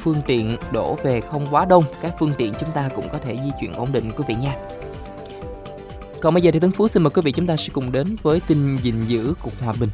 phương tiện đổ về không quá đông, các phương tiện chúng ta cũng có thể di chuyển ổn định quý vị nha. Còn bây giờ thì Tấn Phú xin mời quý vị chúng ta sẽ cùng đến với tin gìn giữ cục hòa bình.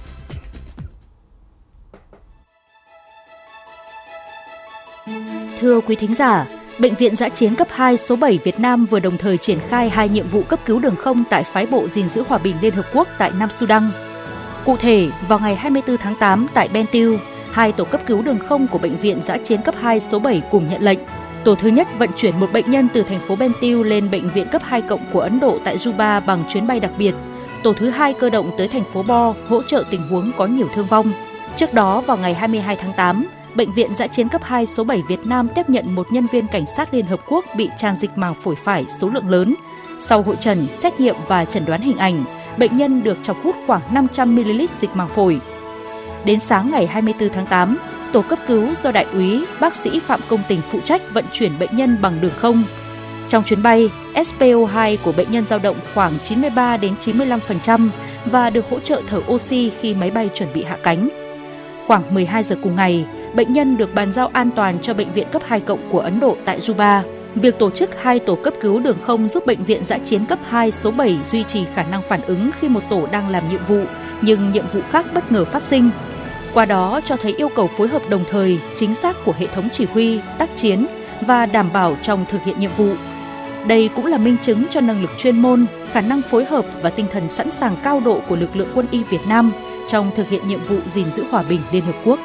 Thưa quý thính giả, Bệnh viện Dã chiến cấp 2 số 7 Việt Nam vừa đồng thời triển khai 2 nhiệm vụ cấp cứu đường không tại phái bộ gìn giữ hòa bình Liên Hợp Quốc tại Nam Sudan. Cụ thể, vào ngày 24 tháng 8 tại Bentiu, 2 tổ cấp cứu đường không của Bệnh viện Dã chiến cấp 2 số 7 cùng nhận lệnh. Tổ thứ nhất vận chuyển một bệnh nhân từ thành phố Bentiu lên Bệnh viện cấp 2 cộng của Ấn Độ tại Juba bằng chuyến bay đặc biệt. Tổ thứ hai cơ động tới thành phố Bo hỗ trợ tình huống có nhiều thương vong. Trước đó, vào ngày 22 tháng 8, Bệnh viện Dã chiến cấp 2 số 7 Việt Nam tiếp nhận một nhân viên cảnh sát Liên Hợp Quốc bị tràn dịch màng phổi phải số lượng lớn. Sau hội trần, xét nghiệm và chẩn đoán hình ảnh, bệnh nhân được chọc hút khoảng 500ml dịch màng phổi. Đến sáng ngày 24 tháng 8, tổ cấp cứu do Đại úy bác sĩ Phạm Công Tình phụ trách vận chuyển bệnh nhân bằng đường không. Trong chuyến bay, SpO2 của bệnh nhân dao động khoảng 93 đến 95% và được hỗ trợ thở oxy khi máy bay chuẩn bị hạ cánh. Khoảng 12 giờ cùng ngày, bệnh nhân được bàn giao an toàn cho Bệnh viện cấp 2 cộng của Ấn Độ tại Juba. Việc tổ chức 2 tổ cấp cứu đường không giúp Bệnh viện Dã chiến cấp 2 số 7 duy trì khả năng phản ứng khi một tổ đang làm nhiệm vụ, nhưng nhiệm vụ khác bất ngờ phát sinh. Qua đó cho thấy yêu cầu phối hợp đồng thời, chính xác của hệ thống chỉ huy, tác chiến và đảm bảo trong thực hiện nhiệm vụ. Đây cũng là minh chứng cho năng lực chuyên môn, khả năng phối hợp và tinh thần sẵn sàng cao độ của lực lượng quân y Việt Nam trong thực hiện nhiệm vụ gìn giữ hòa bình Liên Hợp Quốc.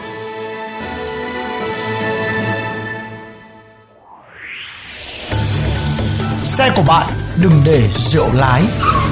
Xe của bạn đừng để rượu lái.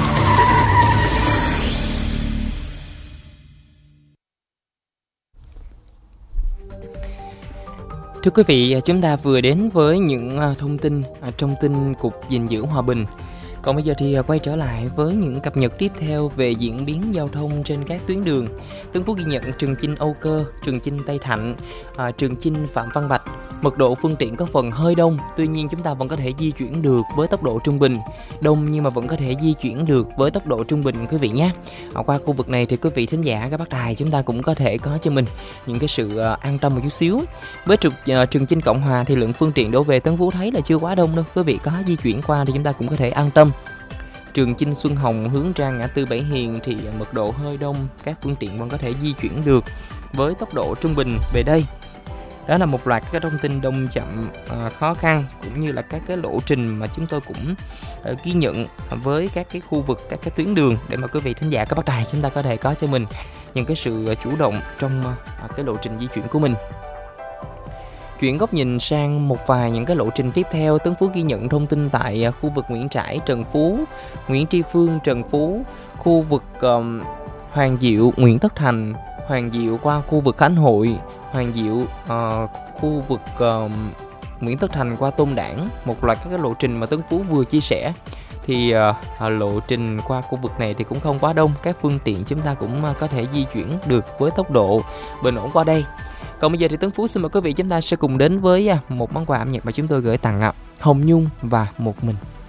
Thưa quý vị, chúng ta vừa đến với những thông tin trong tin Cục gìn giữ hòa bình. Còn bây giờ thì quay trở lại với những cập nhật tiếp theo về diễn biến giao thông trên các tuyến đường. Tấn Phú ghi nhận Trường Chinh Âu Cơ, Trường Chinh Tây Thạnh, Trường Chinh Phạm Văn Bạch. Mật độ phương tiện có phần hơi đông, tuy nhiên chúng ta vẫn có thể di chuyển được với tốc độ trung bình. Đông nhưng mà vẫn có thể di chuyển được với tốc độ trung bình quý vị nhé. Qua khu vực này thì quý vị thính giả các bác đài chúng ta cũng có thể có cho mình những cái sự an tâm một chút xíu. Với Trường Chinh Cộng Hòa thì lượng phương tiện đổ về Tấn Phú thấy là chưa quá đông đâu. Quý vị có di chuyển qua thì chúng ta cũng có thể an tâm. Trường Chinh Xuân Hồng hướng ra ngã tư Bảy Hiền thì mật độ hơi đông, các phương tiện vẫn có thể di chuyển được với tốc độ trung bình về đây. Đó là một loạt các thông tin đông chậm, khó khăn cũng như là các cái lộ trình mà chúng tôi cũng ghi nhận với các cái khu vực, các cái tuyến đường để mà quý vị thính giả các bác đài chúng ta có thể có cho mình những cái sự chủ động trong cái lộ trình di chuyển của mình. Chuyển góc nhìn sang một vài những cái lộ trình tiếp theo, Tấn Phú ghi nhận thông tin tại khu vực Nguyễn Trãi, Trần Phú, Nguyễn Tri Phương, Trần Phú, khu vực Hoàng Diệu, Nguyễn Tất Thành, Hoàng Diệu qua khu vực Khánh Hội, Hoàng Diệu khu vực Nguyễn Tất Thành qua Tôn Đản. Một loạt các cái lộ trình mà Tấn Phú vừa chia sẻ thì lộ trình qua khu vực này thì cũng không quá đông, các phương tiện chúng ta cũng có thể di chuyển được với tốc độ bình ổn qua đây. Còn bây giờ thì Tấn Phú xin mời quý vị chúng ta sẽ cùng đến với một món quà âm nhạc mà chúng tôi gửi tặng Hồng Nhung và Một Mình.